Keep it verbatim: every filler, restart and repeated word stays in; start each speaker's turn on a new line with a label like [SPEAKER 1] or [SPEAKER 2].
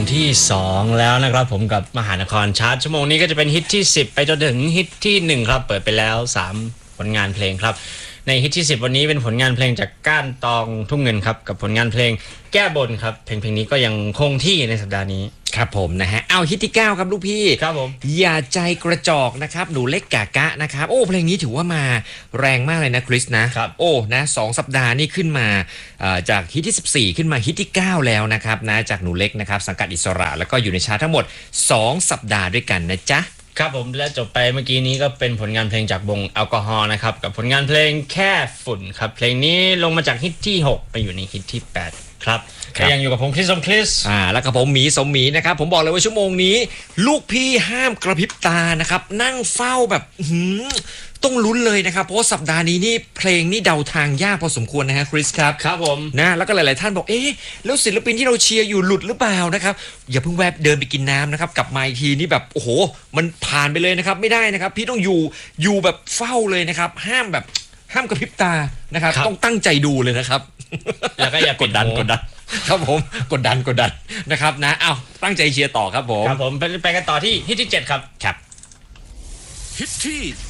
[SPEAKER 1] ที่สองแล้วนะครับผมกับมหานครชาร์ตชั่วโมงนี้ก็จะเป็นฮิตที่สิบไปจนถึงฮิตที่หนึ่งครับเปิดไปแล้วสามผลงานเพลงครับในฮิตที่สิบวันนี้เป็นผลงานเพลงจากก้านตองทุ่งเงินครับกับผลงานเพลงแก้บนครับเพลงเพลงนี้ก็ยังคงที่ในสัปดาห์นี้
[SPEAKER 2] ครับผมนะฮะเอาฮิตที่เก้าครับลูกพี่
[SPEAKER 1] ครับผม
[SPEAKER 2] อย่าใจกระจอกนะครับหนูเล็กกากะนะครับโอ้เพลงนี้ถือว่ามาแรงมากเลยนะคริสนะครับโอ้นะสองสัปดาห์นี่ขึ้นมาจากฮิตที่สิบสี่ขึ้นมาฮิตที่เก้าแล้วนะครับนะจากหนูเล็กนะครับสังกัดอิสระแล้วก็อยู่ในชาร์ตทั้งหมดสองสัปดาห์ด้วยกันนะจ๊ะ
[SPEAKER 1] ครับผมและจบไปเมื่อกี้นี้ก็เป็นผลงานเพลงจากวงแอลกอฮอล์นะครับกับผลงานเพลงแค่ฝุ่นครับเพลงนี้ลงมาจากฮิตที่หกไปอยู่ในฮิตที่แปดครับก็ยังอยู่กับผมคริสสมคริส
[SPEAKER 2] อ่าแล้วกับผมหมีสมหมีนะครับผมบอกเลยว่าชั่วโมงนี้ลูกพี่ห้ามกระพริบตานะครับนั่งเฝ้าแบบหืมต้องลุ้นเลยนะครับเพราะสัปดาห์นี้นี่เพลงนี่เดาทางยากพอสมควรนะฮะคริสครับ
[SPEAKER 1] ครับผม
[SPEAKER 2] นะแล้วก็หลายๆท่านบอกเอ๊ะแล้วศิลปินที่เราเชียร์อยู่หลุดหรือเปล่านะครับอย่าเพิ่งแวบเดินไปกินน้ำนะครับกลับมาอีกทีนี่แบบโอ้โหมันผ่านไปเลยนะครับไม่ได้นะครับพี่ต้องอยู่อยู่แบบเฝ้าเลยนะครับห้ามแบบห้ามกระพริบตานะครับต้องตั้งใจดูเลยนะครับ
[SPEAKER 1] แล้วก็อย่ากดดันกดดัน
[SPEAKER 2] ครับผมกดดันกดดันนะครับนะอ้าวตั้งใจเชียร์ต่อครับผม
[SPEAKER 1] ครับผมไปไปกันต่อที่ฮิตที่เจ็ดครับ
[SPEAKER 2] ครับ
[SPEAKER 3] ฮิตที่